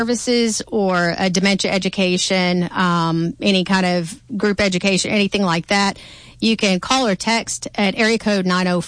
services or dementia education, any kind of group education, anything like that, you can call or text at area code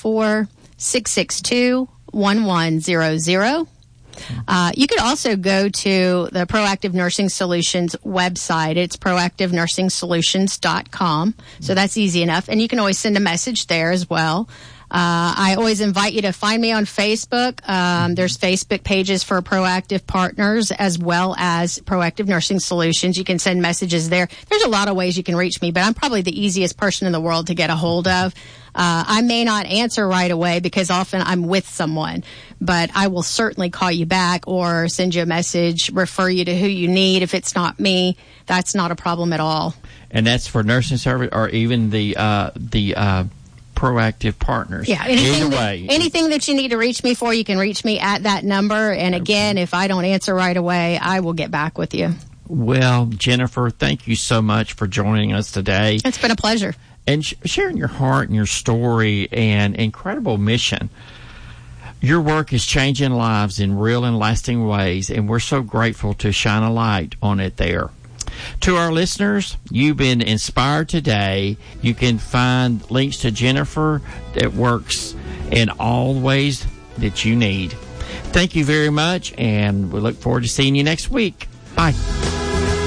904-662-1100. You could also go to the Proactive Nursing Solutions website. It's proactivenursingsolutions.com. So that's easy enough. And you can always send a message there as well. I always invite you to find me on Facebook. There's Facebook pages for Proactive Partners as well as Proactive Nursing Solutions. You can send messages there. There's a lot of ways you can reach me, but I'm probably the easiest person in the world to get a hold of. I may not answer right away because often I'm with someone, but I will certainly call you back or send you a message, refer you to who you need. If it's not me, that's not a problem at all. And that's for nursing service or even the Proactive Partners. Yeah, anything that you need to reach me for, you can reach me at that number. And again, if I don't answer right away, I will get back with you. Well, Jennifer, thank you so much for joining us today. It's been a pleasure. And sharing your heart and your story and incredible mission. Your work is changing lives in real and lasting ways, and we're so grateful to shine a light on it there. To our listeners, you've been inspired today. You can find links to Jennifer that works in all ways that you need. Thank you very much, and we look forward to seeing you next week. Bye.